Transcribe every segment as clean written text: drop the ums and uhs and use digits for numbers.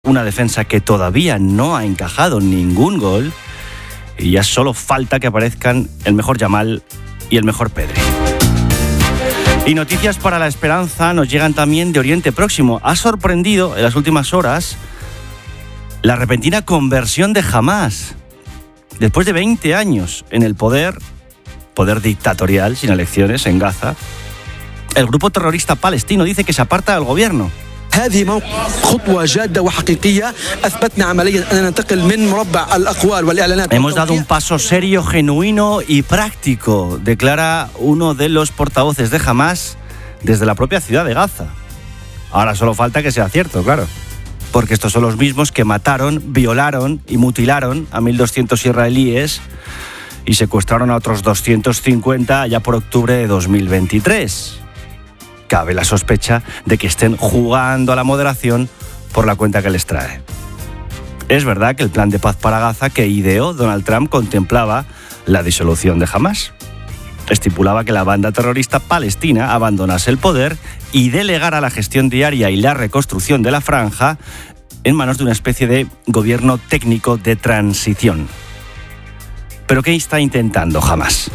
una defensa que todavía no ha encajado ningún gol y ya solo falta que aparezcan el mejor Yamal y el mejor Pedri. Y noticias para la esperanza nos llegan también de Oriente Próximo. Ha sorprendido en las últimas horas la repentina conversión de Hamás. Después de 20 años en el poder dictatorial, sin elecciones, en Gaza, el grupo terrorista palestino dice que se aparta del gobierno. Hemos dado un paso serio, genuino y práctico, declara uno de los portavoces de Hamás desde la propia ciudad de Gaza. Ahora solo falta que sea cierto, claro, porque estos son los mismos que mataron, violaron y mutilaron a 1.200 israelíes y secuestraron a otros 250 allá por octubre de 2023. Cabe la sospecha de que estén jugando a la moderación por la cuenta que les trae. Es verdad que el plan de paz para Gaza que ideó Donald Trump contemplaba la disolución de Hamás. Estipulaba que la banda terrorista palestina abandonase el poder y delegara la gestión diaria y la reconstrucción de la franja en manos de una especie de gobierno técnico de transición. ¿Pero qué está intentando Hamás?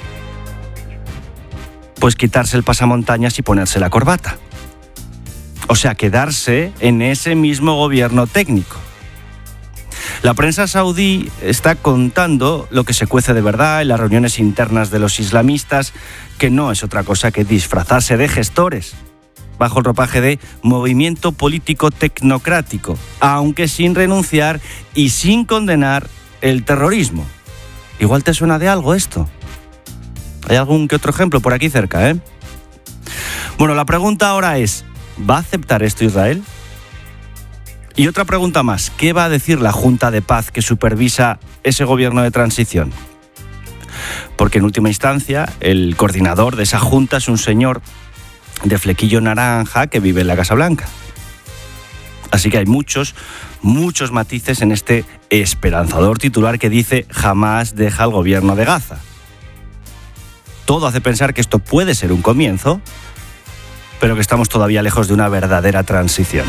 Pues quitarse el pasamontañas y ponerse la corbata. O sea, quedarse en ese mismo gobierno técnico. La prensa saudí está contando lo que se cuece de verdad en las reuniones internas de los islamistas, que no es otra cosa que disfrazarse de gestores, bajo el ropaje de movimiento político tecnocrático, aunque sin renunciar y sin condenar el terrorismo. ¿Igual te suena de algo esto? Hay algún que otro ejemplo por aquí cerca, ¿eh? Bueno, la pregunta ahora es, ¿va a aceptar esto Israel? Y otra pregunta más, ¿qué va a decir la Junta de Paz que supervisa ese gobierno de transición? Porque en última instancia, el coordinador de esa junta es un señor de flequillo naranja que vive en la Casa Blanca. Así que hay muchos matices en este esperanzador titular que dice «Jamás deja el gobierno de Gaza». Todo hace pensar que esto puede ser un comienzo, pero que estamos todavía lejos de una verdadera transición.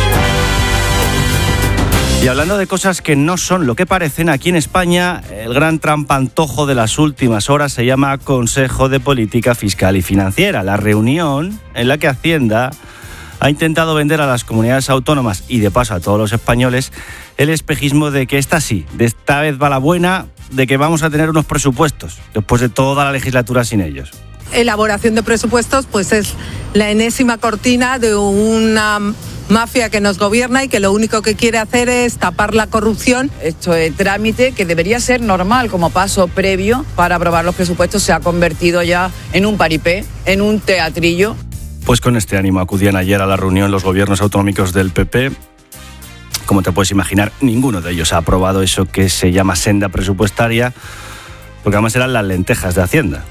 Y hablando de cosas que no son lo que parecen, aquí en España el gran trampantojo de las últimas horas se llama Consejo de Política Fiscal y Financiera, la reunión en la que Hacienda ha intentado vender a las comunidades autónomas y de paso a todos los españoles el espejismo de que esta vez va la buena, de que vamos a tener unos presupuestos después de toda la legislatura sin ellos. Elaboración de presupuestos pues es la enésima cortina de una mafia que nos gobierna y que lo único que quiere hacer es tapar la corrupción. Esto es trámite que debería ser normal como paso previo para aprobar los presupuestos, se ha convertido ya en un paripé, en un teatrillo. Pues con este ánimo acudían ayer a la reunión los gobiernos autonómicos del PP. Como te puedes imaginar, ninguno de ellos ha aprobado eso que se llama senda presupuestaria, porque además eran las lentejas de Hacienda.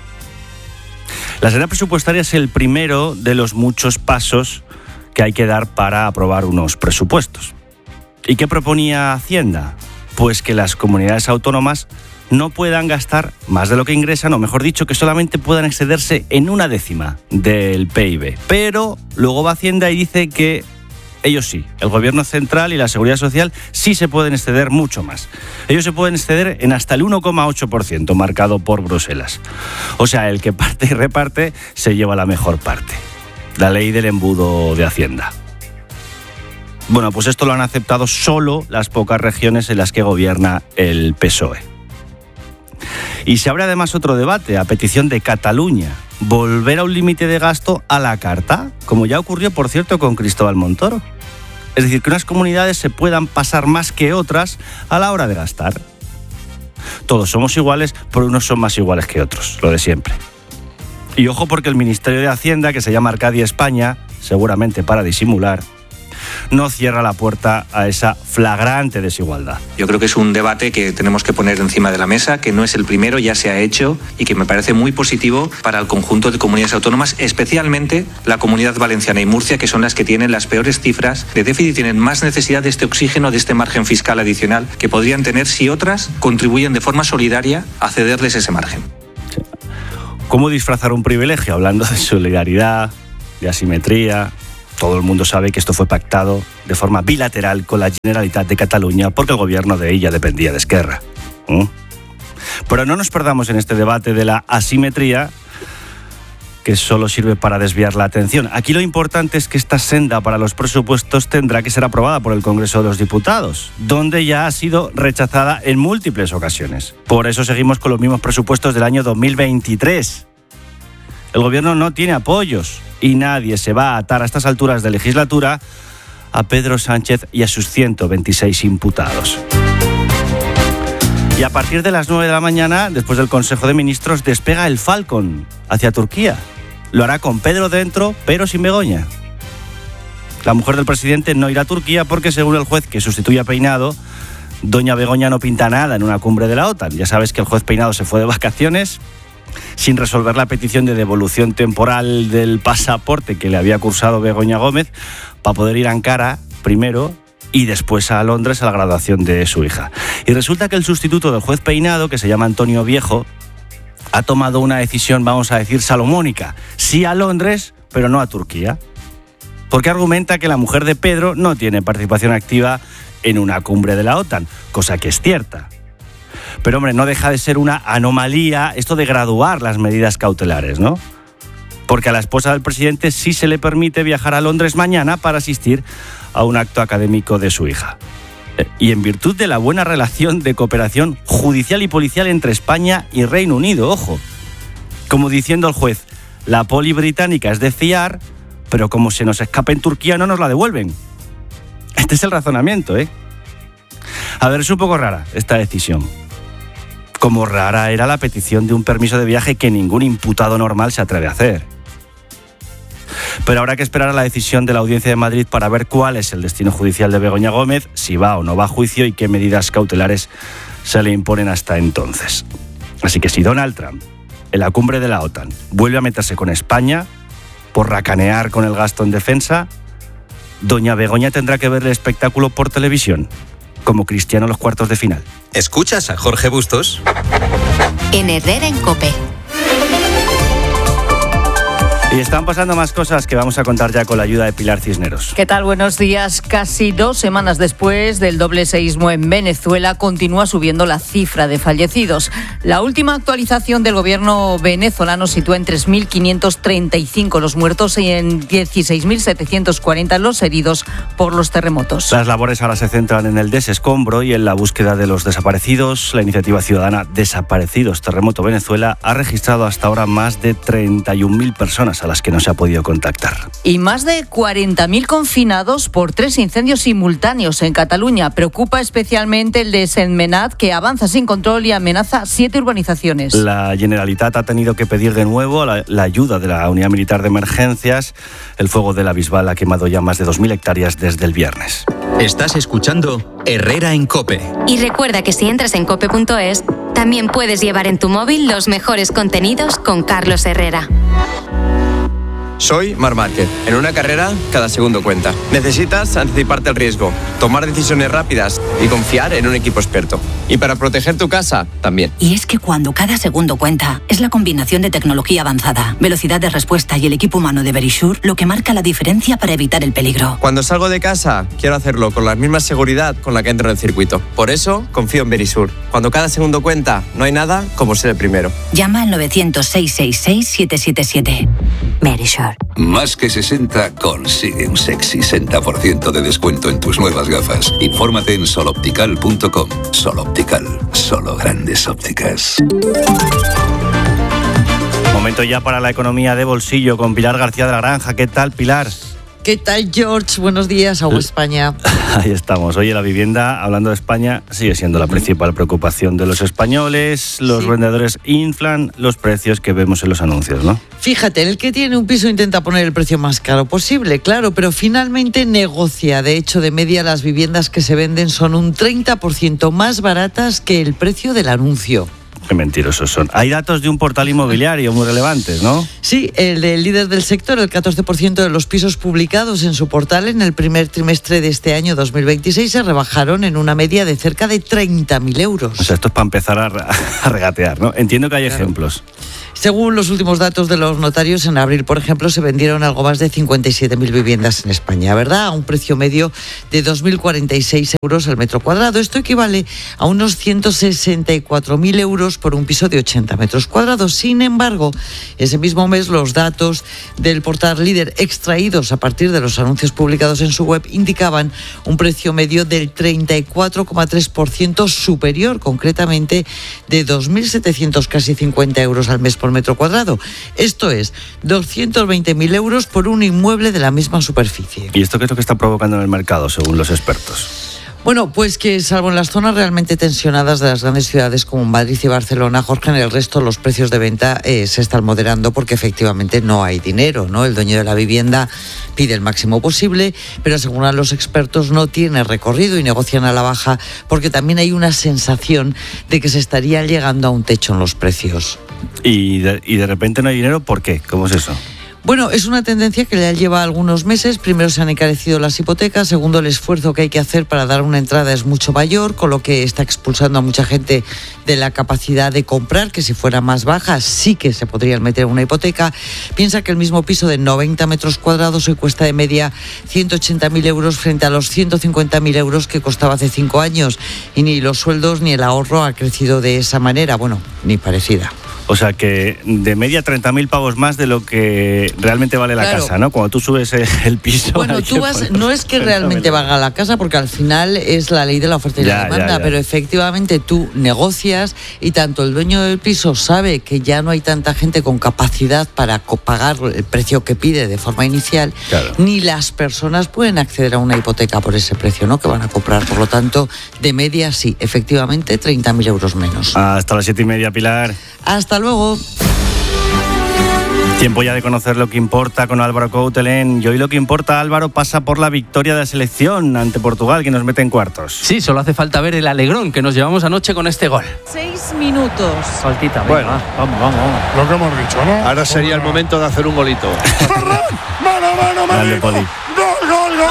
La senda presupuestaria es el primero de los muchos pasos que hay que dar para aprobar unos presupuestos. ¿Y qué proponía Hacienda? Pues que las comunidades autónomas no puedan gastar más de lo que ingresan, o mejor dicho, que solamente puedan excederse en 1/10 del PIB. Pero luego va Hacienda y dice que ellos sí, el gobierno central y la seguridad social sí se pueden exceder mucho más. Ellos se pueden exceder en hasta el 1,8% marcado por Bruselas. O sea, el que parte y reparte se lleva la mejor parte. La ley del embudo de Hacienda. Bueno, pues esto lo han aceptado solo las pocas regiones en las que gobierna el PSOE. Y se abre además otro debate a petición de Cataluña. Volver a un límite de gasto a la carta, como ya ocurrió, por cierto, con Cristóbal Montoro. Es decir, que unas comunidades se puedan pasar más que otras a la hora de gastar. Todos somos iguales, pero unos son más iguales que otros, lo de siempre. Y ojo, porque el Ministerio de Hacienda, que se llama Arcadia España, seguramente para disimular, no cierra la puerta a esa flagrante desigualdad. Yo creo que es un debate que tenemos que poner encima de la mesa, que no es el primero, ya se ha hecho y que me parece muy positivo para el conjunto de comunidades autónomas, especialmente la Comunidad Valenciana y Murcia, que son las que tienen las peores cifras de déficit y tienen más necesidad de este oxígeno, de este margen fiscal adicional que podrían tener si otras contribuyen de forma solidaria a cederles ese margen. ¿Cómo disfrazar un privilegio? Hablando de solidaridad, de asimetría. todo el mundo sabe que esto fue pactado de forma bilateral con la Generalitat de Cataluña porque el gobierno de ella dependía de Esquerra. Pero no nos perdamos en este debate de la asimetría que solo sirve para desviar la atención. Aquí lo importante es que esta senda para los presupuestos tendrá que ser aprobada por el Congreso de los Diputados, donde ya ha sido rechazada en múltiples ocasiones. Por eso seguimos con los mismos presupuestos del año 2023. El gobierno no tiene apoyos y nadie se va a atar a estas alturas de legislatura a Pedro Sánchez y a sus 126 imputados. Y a partir de las 9 de la mañana, después del Consejo de Ministros, despega el Falcon hacia Turquía. Lo hará con Pedro dentro, pero sin Begoña. La mujer del presidente no irá a Turquía porque, según el juez que sustituye a Peinado, doña Begoña no pinta nada en una cumbre de la OTAN. Ya sabes que el juez Peinado se fue de vacaciones sin resolver la petición de devolución temporal del pasaporte que le había cursado Begoña Gómez para poder ir a Ankara primero y después a Londres a la graduación de su hija. Y resulta que el sustituto del juez Peinado, que se llama Antonio Viejo, ha tomado una decisión, vamos a decir, salomónica. Sí a Londres, pero no a Turquía. Porque argumenta que la mujer de Pedro no tiene participación activa en una cumbre de la OTAN, cosa que es cierta. Pero, hombre, no deja de ser una anomalía esto de graduar las medidas cautelares, ¿no? Porque a la esposa del presidente sí se le permite viajar a Londres mañana para asistir a un acto académico de su hija. Y en virtud de la buena relación de cooperación judicial y policial entre España y Reino Unido, ojo. Como diciendo el juez, la poli británica es de fiar, pero como se nos escapa en Turquía no nos la devuelven. Este es el razonamiento, ¿eh? A ver, es un poco rara esta decisión. Como rara era la petición de un permiso de viaje que ningún imputado normal se atreve a hacer. Pero habrá que esperar a la decisión de la Audiencia de Madrid para ver cuál es el destino judicial de Begoña Gómez, si va o no va a juicio y qué medidas cautelares se le imponen hasta entonces. Así que si Donald Trump, en la cumbre de la OTAN, vuelve a meterse con España por racanear con el gasto en defensa, doña Begoña tendrá que ver el espectáculo por televisión, como Cristiano en los cuartos de final. ¿Escuchas a Jorge Bustos? En Herrera en COPE. Y están pasando más cosas que vamos a contar ya con la ayuda de Pilar Cisneros. ¿Qué tal? Buenos días. Casi 2 semanas después del doble seísmo en Venezuela, continúa subiendo la cifra de fallecidos. La última actualización del gobierno venezolano sitúa en 3.535 los muertos y en 16.740 los heridos por los terremotos. Las labores ahora se centran en el desescombro y en la búsqueda de los desaparecidos. La iniciativa ciudadana Desaparecidos Terremoto Venezuela ha registrado hasta ahora más de 31.000 personas a las que no se ha podido contactar. Y más de 40.000 confinados por 3 incendios simultáneos en Cataluña. Preocupa especialmente el de Sentmenat, que avanza sin control y amenaza 7 urbanizaciones. La Generalitat ha tenido que pedir de nuevo la ayuda de la Unidad Militar de Emergencias. El fuego de la Bisbal ha quemado ya más de 2.000 hectáreas desde el viernes. Estás escuchando Herrera en COPE. Y recuerda que si entras en cope.es, también puedes llevar en tu móvil los mejores contenidos con Carlos Herrera. Soy Marc Márquez. En una carrera, cada segundo cuenta. Necesitas anticiparte al riesgo, tomar decisiones rápidas y confiar en un equipo experto. Y para proteger tu casa, también. Y es que cuando cada segundo cuenta, es la combinación de tecnología avanzada, velocidad de respuesta y el equipo humano de Verisure lo que marca la diferencia para evitar el peligro. Cuando salgo de casa, quiero hacerlo con la misma seguridad con la que entro en el circuito. Por eso, confío en Verisure. Cuando cada segundo cuenta, no hay nada como ser el primero. Llama al 900-666-777. Verisure. Más que 60 consigue un sexy 60% de descuento en tus nuevas gafas. Infórmate en soloptical.com. Soloptical, solo grandes ópticas. Momento ya para la economía de bolsillo con Pilar García de la Granja. ¿Qué tal, Pilar? ¿Qué tal, George? Buenos días, Agua España. Ahí estamos. Oye, la vivienda, hablando de España, sigue siendo la principal preocupación de los españoles. Los vendedores inflan los precios que vemos en los anuncios, ¿no? Fíjate, el que tiene un piso intenta poner el precio más caro posible, claro, pero finalmente negocia. De hecho, de media, las viviendas que se venden son un 30% más baratas que el precio del anuncio. Qué mentirosos son. Hay datos de un portal inmobiliario muy relevantes, ¿no? Sí, el del líder del sector, el 14% de los pisos publicados en su portal en el primer trimestre de este año 2026 se rebajaron en una media de cerca de 30.000 euros. O sea, esto es para empezar a regatear, ¿no? Entiendo que hay ejemplos. Según los últimos datos de los notarios, en abril, por ejemplo, se vendieron algo más de 57.000 viviendas en España, ¿verdad? A un precio medio de 2.046 euros el metro cuadrado. Esto equivale a unos 164.000 euros por un piso de 80 metros cuadrados. Sin embargo, ese mismo mes los datos del portal Líder extraídos a partir de los anuncios publicados en su web indicaban un precio medio del 34,3% superior, concretamente de 2.700 casi 50 euros al mes por metro cuadrado. Esto es 220.000 euros por un inmueble de la misma superficie. ¿Y esto qué es lo que está provocando en el mercado, según los expertos? Bueno, pues que salvo en las zonas realmente tensionadas de las grandes ciudades como Madrid y Barcelona, Jorge, en el resto los precios de venta se están moderando porque efectivamente no hay dinero, ¿no? El dueño de la vivienda pide el máximo posible, pero según los expertos no tiene recorrido y negocian a la baja porque también hay una sensación de que se estaría llegando a un techo en los precios. Y de repente no hay dinero, ¿por qué? ¿Cómo es eso? Bueno, es una tendencia que ya lleva algunos meses. Primero se han encarecido las hipotecas, segundo el esfuerzo que hay que hacer para dar una entrada es mucho mayor, con lo que está expulsando a mucha gente de la capacidad de comprar, que si fuera más baja sí que se podrían meter una hipoteca. Piensa que el mismo piso de 90 metros cuadrados hoy cuesta de media 180.000 euros frente a los 150.000 euros que costaba hace 5 años y ni los sueldos ni el ahorro ha crecido de esa manera, bueno, ni parecida. O sea que de media 30.000 pavos más de lo que realmente vale la casa, ¿no? Cuando tú subes el piso. Bueno, tú vas, no es que realmente valga la casa, porque al final es la ley de la oferta y la demanda, pero efectivamente tú negocias y tanto el dueño del piso sabe que ya no hay tanta gente con capacidad para pagar el precio que pide de forma inicial, ni las personas pueden acceder a una hipoteca por ese precio, ¿no? Que van a comprar. Por lo tanto, de media sí, efectivamente 30.000 euros menos. Hasta las 7:30, Pilar. Hasta luego. Tiempo ya de conocer lo que importa con Álvaro Coutelén. Y hoy lo que importa, Álvaro, pasa por la victoria de la selección ante Portugal, que nos mete en cuartos. Sí, solo hace falta ver el alegrón que nos llevamos anoche con este gol. 6 minutos. Faltita, bueno, vamos. Lo que hemos dicho, ¿no? Ahora sería el momento de hacer un golito. Grande, Poli. ¡Gol!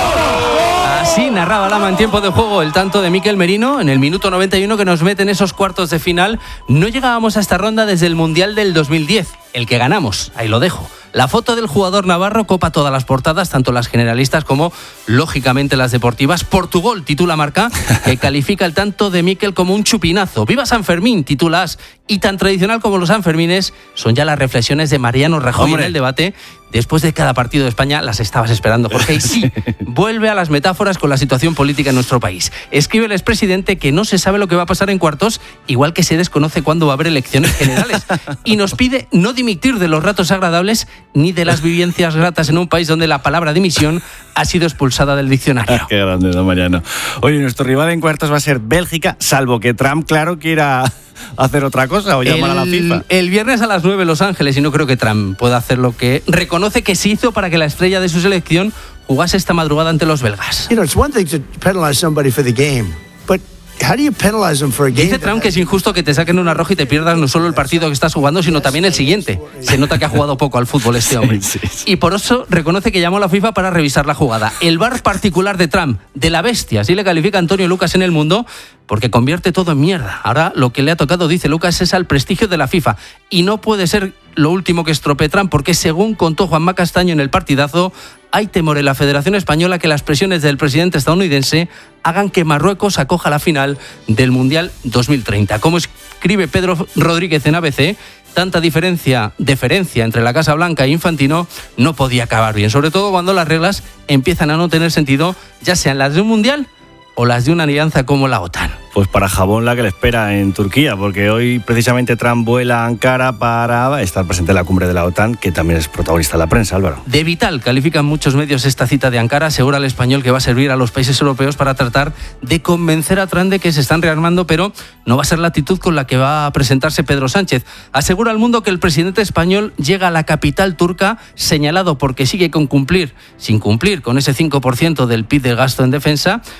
Así narraba Lama en tiempo de juego el tanto de Mikel Merino en el minuto 91 que nos mete en esos cuartos de final. No llegábamos a esta ronda desde el Mundial del 2010, el que ganamos, ahí lo dejo. La foto del jugador navarro copa todas las portadas, tanto las generalistas como, lógicamente, las deportivas. Portugol titula Marca, que califica el tanto de Mikel como un chupinazo. ¡Viva San Fermín!, titula As. Y tan tradicional como los Sanfermines son ya las reflexiones de Mariano Rajoy en el debate. Después de cada partido de España las estabas esperando, Jorge. Y sí, vuelve a las metáforas con la situación política en nuestro país. Escribe el expresidente que no se sabe lo que va a pasar en cuartos, igual que se desconoce cuándo va a haber elecciones generales. Y nos pide no dimitir de los ratos agradables ni de las vivencias gratas en un país donde la palabra dimisión ha sido expulsada del diccionario. Qué grande, don Mariano. Oye, nuestro rival en cuartos va a ser Bélgica, salvo que Trump, claro, quiera hacer otra cosa o llamar a la FIFA. El viernes a las 9 Los Ángeles, y no creo que Trump pueda hacer lo que reconoce que se hizo para que la estrella de su selección jugase esta madrugada ante los belgas. It's one thing to penalize somebody for the game, but how do you penalize them for a game? Dice Trump que es injusto que te saquen una roja y te pierdas no solo el partido que estás jugando, sino también el siguiente. Se nota que ha jugado poco al fútbol este hombre. Sí. Y por eso reconoce que llamó a la FIFA para revisar la jugada. El VAR particular de Trump, de la bestia, así le califica Antonio Lucas en El Mundo, porque convierte todo en mierda. Ahora lo que le ha tocado, dice Lucas, es al prestigio de la FIFA. Y no puede ser lo último que estropee Trump, porque según contó Juanma Castaño en el partidazo, hay temor en la Federación Española que las presiones del presidente estadounidense hagan que Marruecos acoja la final del Mundial 2030. Como escribe Pedro Rodríguez en ABC, tanta deferencia entre la Casa Blanca e Infantino no podía acabar bien, sobre todo cuando las reglas empiezan a no tener sentido, ya sean las de un Mundial o las de una alianza como la OTAN. Pues para jabón la que le espera en Turquía, porque hoy precisamente Trump vuela a Ankara para estar presente en la cumbre de la OTAN, que también es protagonista de la prensa, Álvaro. De vital califican muchos medios esta cita de Ankara, asegura el Español que va a servir a los países europeos para tratar de convencer a Trump de que se están rearmando, pero no va a ser la actitud con la que va a presentarse Pedro Sánchez. Asegura al Mundo que el presidente español llega a la capital turca señalado porque sigue sin cumplir con ese 5% del PIB de gasto en defensa, pero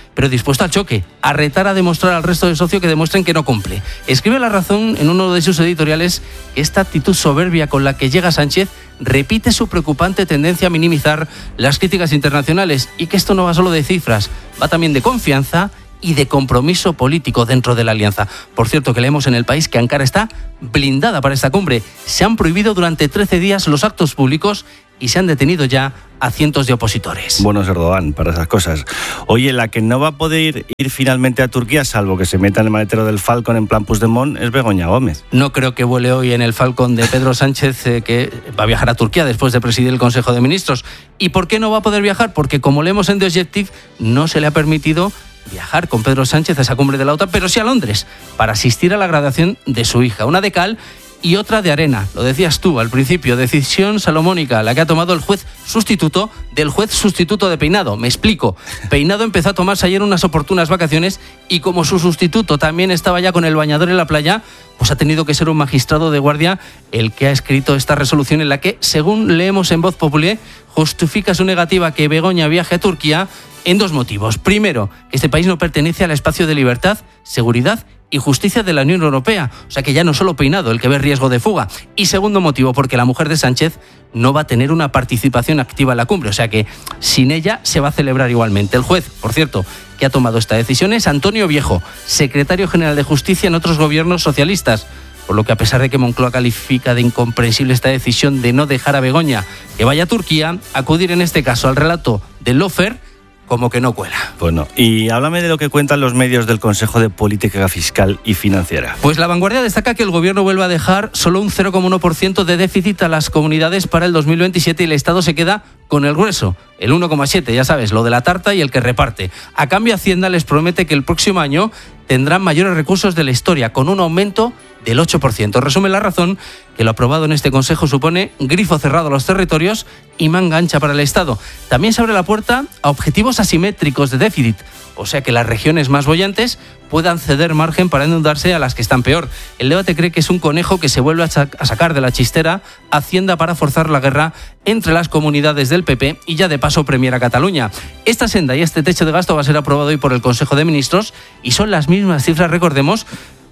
dispuesto al choque, a retar a demostrar al resto del socio que demuestren que no cumple. Escribe La Razón en uno de sus editoriales que esta actitud soberbia con la que llega Sánchez repite su preocupante tendencia a minimizar las críticas internacionales y que esto no va solo de cifras, va también de confianza y de compromiso político dentro de la alianza. Por cierto, que leemos en El País que Ankara está blindada para esta cumbre. Se han prohibido durante 13 días los actos públicos y se han detenido ya a cientos de opositores. Bueno, es Erdogan para esas cosas. Oye, la que no va a poder ir finalmente a Turquía, salvo que se meta en el maletero del Falcon en plan Puigdemont, es Begoña Gómez. No creo que vuele hoy en el Falcon de Pedro Sánchez, que va a viajar a Turquía después de presidir el Consejo de Ministros. ¿Y por qué no va a poder viajar? Porque, como leemos en The Objective, no se le ha permitido viajar con Pedro Sánchez a esa cumbre de la OTAN, pero sí a Londres, para asistir a la graduación de su hija. Una de cal y otra de arena. Lo decías tú al principio, decisión salomónica, la que ha tomado el juez sustituto del juez sustituto de Peinado. Me explico. Peinado empezó a tomarse ayer unas oportunas vacaciones y como su sustituto también estaba ya con el bañador en la playa, pues ha tenido que ser un magistrado de guardia el que ha escrito esta resolución en la que, según leemos en Voz Populi, justifica su negativa a que Begoña viaje a Turquía en dos motivos. Primero, que este país no pertenece al espacio de libertad, seguridad y justicia de la Unión Europea, o sea que ya no solo Peinado el que ve riesgo de fuga. Y segundo motivo, porque la mujer de Sánchez no va a tener una participación activa en la cumbre, o sea que sin ella se va a celebrar igualmente. El juez, por cierto, que ha tomado esta decisión es Antonio Viejo, secretario general de Justicia en otros gobiernos socialistas, por lo que a pesar de que Moncloa califica de incomprensible esta decisión de no dejar a Begoña que vaya a Turquía, acudir en este caso al relato del lawfare como que no cuela. Bueno, y háblame de lo que cuentan los medios del Consejo de Política Fiscal y Financiera. Pues La Vanguardia destaca que el gobierno vuelve a dejar solo un 0,1% de déficit a las comunidades para el 2027 y el Estado se queda con el grueso, el 1,7%, ya sabes, lo de la tarta y el que reparte. A cambio, Hacienda les promete que el próximo año tendrán mayores recursos de la historia, con un aumento del 8%. Resume La Razón que lo aprobado en este Consejo supone grifo cerrado a los territorios y manga ancha para el Estado. También se abre la puerta a objetivos asimétricos de déficit, o sea que las regiones más bollantes puedan ceder margen para endeudarse a las que están peor. El debate cree que es un conejo que se vuelve a sacar de la chistera Hacienda para forzar la guerra entre las comunidades del PP y ya de paso premiar a Cataluña. Esta senda y este techo de gasto va a ser aprobado hoy por el Consejo de Ministros y son las mismas cifras, recordemos,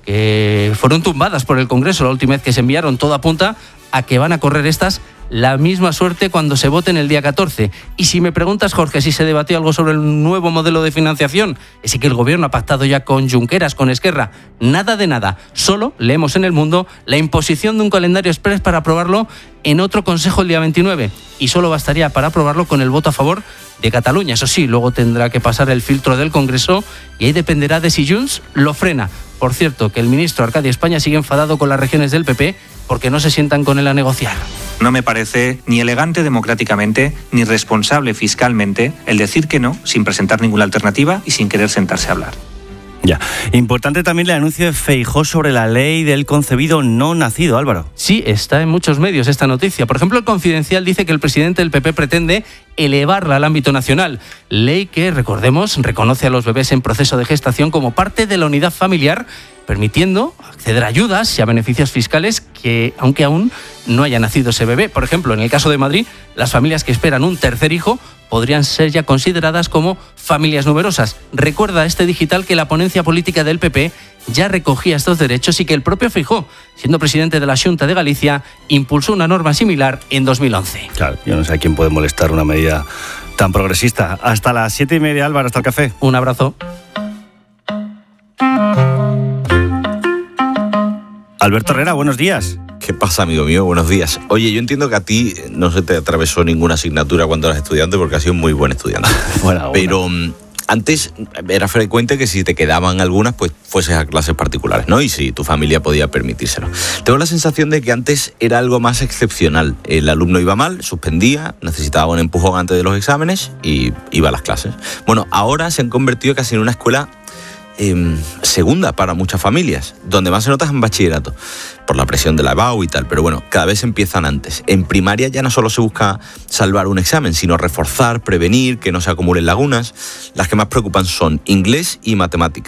que fueron tumbadas por el Congreso la última vez que se enviaron. Todo apunta a que van a correr estas la misma suerte cuando se voten el día 14. Y si me preguntas, Jorge, si se debatió algo sobre el nuevo modelo de financiación, es que el gobierno ha pactado ya con Junqueras, con Esquerra. Nada de nada. Solo leemos en El Mundo la imposición de un calendario express para aprobarlo en otro consejo el día 29. Y solo bastaría para aprobarlo con el voto a favor de Cataluña. Eso sí, luego tendrá que pasar el filtro del Congreso y ahí dependerá de si Junts lo frena. Por cierto, que el ministro Arcadio España sigue enfadado con las regiones del PP porque no se sientan con él a negociar. No me parece ni elegante democráticamente ni responsable fiscalmente el decir que no sin presentar ninguna alternativa y sin querer sentarse a hablar. Ya. Importante también el anuncio de Feijóo sobre la ley del concebido no nacido, Álvaro. Sí, está en muchos medios esta noticia. Por ejemplo, El Confidencial dice que el presidente del PP pretende elevarla al ámbito nacional. Ley que, recordemos, reconoce a los bebés en proceso de gestación como parte de la unidad familiar, permitiendo acceder a ayudas y a beneficios fiscales que, aunque aún no haya nacido ese bebé. Por ejemplo, en el caso de Madrid, las familias que esperan un tercer hijo podrían ser ya consideradas como familias numerosas. Recuerda este digital que la ponencia política del PP ya recogía estos derechos y que el propio Feijóo, siendo presidente de la Xunta de Galicia, impulsó una norma similar en 2011. Claro, yo no sé a quién puede molestar una medida tan progresista. Hasta las 7:30, Álvaro, hasta el café. Un abrazo. Alberto Herrera, buenos días. ¿Qué pasa, amigo mío? Buenos días. Oye, yo entiendo que a ti no se te atravesó ninguna asignatura cuando eras estudiante porque has sido un muy buen estudiante. Bueno. Pero antes era frecuente que si te quedaban algunas, pues fueses a clases particulares, ¿no? Y si tu familia podía permitírselo. Tengo la sensación de que antes era algo más excepcional. El alumno iba mal, suspendía, necesitaba un empujón antes de los exámenes y iba a las clases. Bueno, ahora se han convertido casi en una escuela segunda para muchas familias, donde más se nota es en bachillerato, por la presión de la EBAU y tal, pero bueno, cada vez empiezan antes. En primaria ya no solo se busca salvar un examen, sino reforzar, prevenir, que no se acumulen lagunas. Las que más preocupan son inglés y matemáticas.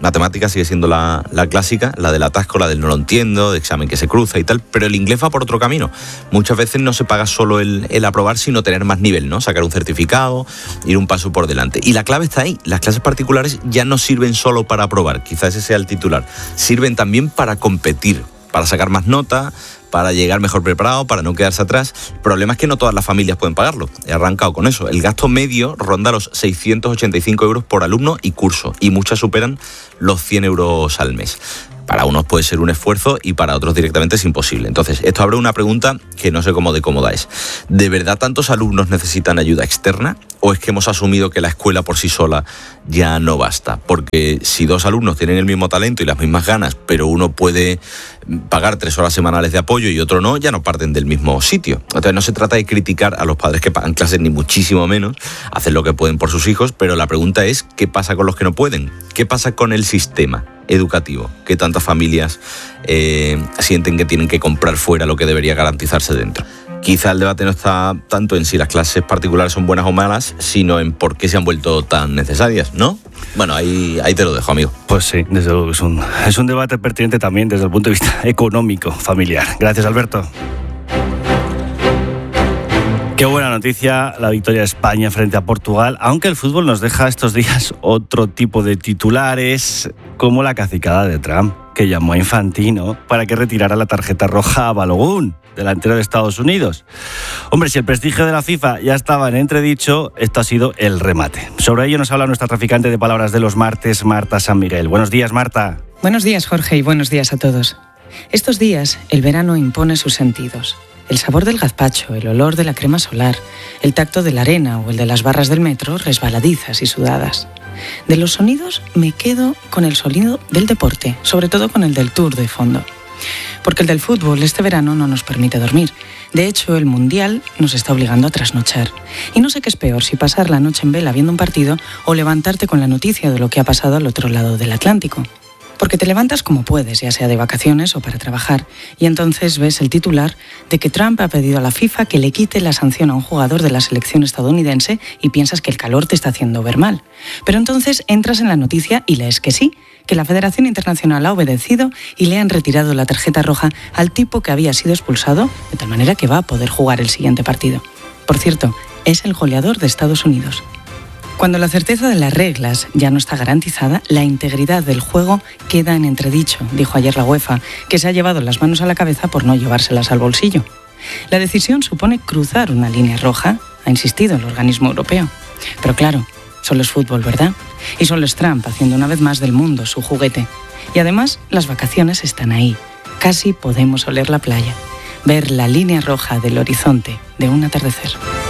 Matemáticas sigue siendo la clásica, la del atasco, la del no lo entiendo, de examen que se cruza y tal, pero el inglés va por otro camino. Muchas veces no se paga solo el aprobar, sino tener más nivel, ¿no? Sacar un certificado, ir un paso por delante. Y la clave está ahí. Las clases particulares ya no sirven solo para aprobar, quizás ese sea el titular. Sirven también para competir, para sacar más nota, para llegar mejor preparado, para no quedarse atrás. El problema es que no todas las familias pueden pagarlo. He arrancado con eso. El gasto medio ronda los 685 euros por alumno y curso, y muchas superan los 100 euros al mes. Para unos puede ser un esfuerzo y para otros directamente es imposible. Entonces, esto abre una pregunta que no sé cómo de cómoda es. ¿De verdad tantos alumnos necesitan ayuda externa? ¿O es que hemos asumido que la escuela por sí sola ya no basta? Porque si 2 alumnos tienen el mismo talento y las mismas ganas, pero uno puede pagar 3 horas semanales de apoyo y otro no, ya no parten del mismo sitio. Entonces, no se trata de criticar a los padres que pagan clases, ni muchísimo menos, hacen lo que pueden por sus hijos, pero la pregunta es, ¿qué pasa con los que no pueden? ¿Qué pasa con el sistema educativo? Que tantas familias sienten que tienen que comprar fuera lo que debería garantizarse dentro. Quizá el debate no está tanto en si las clases particulares son buenas o malas, sino en por qué se han vuelto tan necesarias, ¿no? Bueno, ahí te lo dejo, amigo. Pues sí, desde luego es un debate pertinente también desde el punto de vista económico, familiar. Gracias, Alberto. Qué buena noticia la victoria de España frente a Portugal, aunque el fútbol nos deja estos días otro tipo de titulares, como la cacicada de Trump, que llamó a Infantino para que retirara la tarjeta roja a Balogun, delantero de Estados Unidos. Hombre, si el prestigio de la FIFA ya estaba en entredicho, esto ha sido el remate. Sobre ello nos habla nuestra traficante de palabras de los martes, Marta San Miguel. Buenos días, Marta. Buenos días, Jorge, y buenos días a todos. Estos días, el verano impone sus sentidos. El sabor del gazpacho, el olor de la crema solar, el tacto de la arena o el de las barras del metro resbaladizas y sudadas. De los sonidos me quedo con el sonido del deporte, sobre todo con el del Tour de fondo. Porque el del fútbol este verano no nos permite dormir. De hecho, el Mundial nos está obligando a trasnochar. Y no sé qué es peor, si pasar la noche en vela viendo un partido o levantarte con la noticia de lo que ha pasado al otro lado del Atlántico. Porque te levantas como puedes, ya sea de vacaciones o para trabajar, y entonces ves el titular de que Trump ha pedido a la FIFA que le quite la sanción a un jugador de la selección estadounidense y piensas que el calor te está haciendo ver mal. Pero entonces entras en la noticia y lees que sí, que la Federación Internacional ha obedecido y le han retirado la tarjeta roja al tipo que había sido expulsado, de tal manera que va a poder jugar el siguiente partido. Por cierto, es el goleador de Estados Unidos. Cuando la certeza de las reglas ya no está garantizada, la integridad del juego queda en entredicho, dijo ayer la UEFA, que se ha llevado las manos a la cabeza por no llevárselas al bolsillo. La decisión supone cruzar una línea roja, ha insistido el organismo europeo. Pero claro, solo es fútbol, ¿verdad? Y solo es Trump haciendo una vez más del mundo su juguete. Y además, las vacaciones están ahí. Casi podemos oler la playa, ver la línea roja del horizonte de un atardecer.